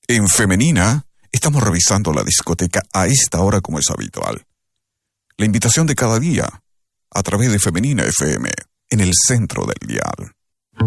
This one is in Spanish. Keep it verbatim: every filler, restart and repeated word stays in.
En Femenina, estamos revisando la discoteca a esta hora como es habitual. La invitación de cada día, a través de Femenina F M, en el centro del dial.